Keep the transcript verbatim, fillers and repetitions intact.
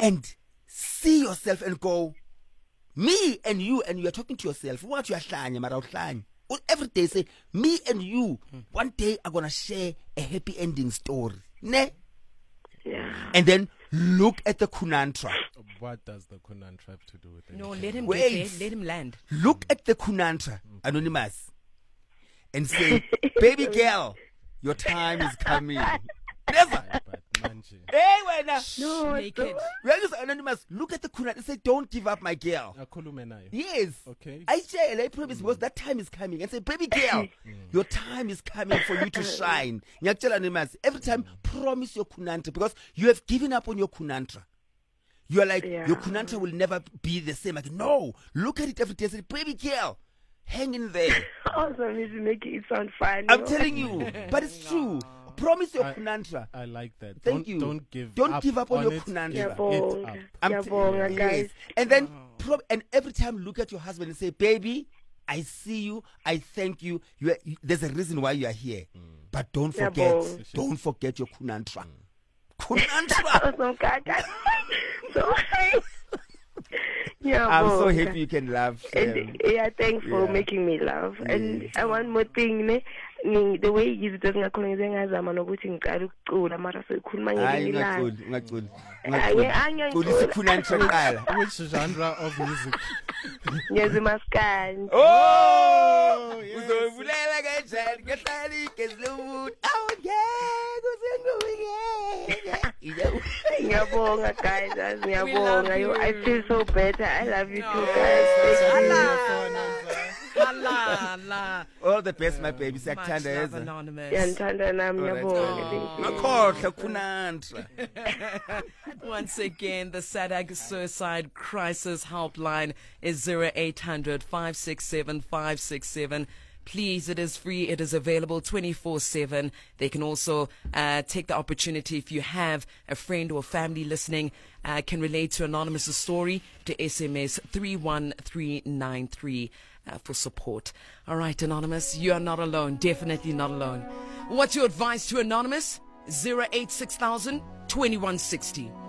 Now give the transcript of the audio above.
and see yourself and go, me and you, and you are talking to yourself. What you are saying, mara uhlanye. Every day say, me and you, one day are gonna share a happy ending story. Ne? Yeah. And then look at the Kunantra. What does the Kunantra have to do with it? No, let him Wait. get there. Let him land. Look at the Kunantra, Anonymous, and say, baby girl, your time is coming. Never. But Manji. Hey, wait now. No, Naked. Where is Anonymous? Look at the Kunantra and say, don't give up, my girl. Akhulume nayo. Yes. Okay. I share I promise because that time is coming. And say, baby girl, your time is coming for you to shine. Ngiyakutshela Anonymous, every time promise your Kunantra because you have given up on your Kunantra. You are like, Yeah. your Kunantra will never be the same. Like, no, look at it every day. Say, baby girl, hang in there. Awesome is making it sound fun. I'm telling you, but it's true. Promise your I- Kunantra. I like that. Thank don't, you. Don't give Don't up give up on your it. Kunantra. Give it Yabonga. up. I'm Yeah, t- bonga, yes. guys. And then, pro- and every time look at your husband and say, baby, I see you. I thank you. You, are, you there's a reason why you are here. But don't Yeah, forget, bonga. don't forget your Kunantra. Kunantra. Awesome, Kaka. So, yeah, I'm so bonga. happy you can laugh. And Sam. yeah, thanks for Yeah. making me laugh. And Yes. uh, one more thing, ne, ni- the way you does ngakhona ngizengazama nokuthi ngiqala ukucula mara soyikhuluma Hayi, ngelinye ilanga. ungaculi, ungaculi. Hayi, Ungaculi. angiyaculi. Culisa iKunantra kuqala. Which genre of music? Ngiyeza maskandi. Oh, yes. uzovulela kanjani ngehlali ngezilud awungeke usengubike. Ngiyabonga guys, as love ngiyabonga. you. I feel so better. I love you too Oh, guys. Thank you. Allah, Allah. All the best, my baby. Much Siyakuthanda love, yeza. Anonymous. Yanthanda nami Alright. ngiyabonga. Thank you. Ngakhohlwa Kunantra. Once again, the SADAG Suicide Crisis Helpline is zero eight hundred, five six seven, five six seven. Please, it is free. It is available twenty-four seven. They can also uh, take the opportunity, if you have a friend or family listening, uh, can relate to Anonymous' story, to S M S three one three nine three uh, for support. All right, Anonymous, you are not alone. Definitely not alone. What's your advice to Anonymous? zero eight six thousand, twenty-one sixty.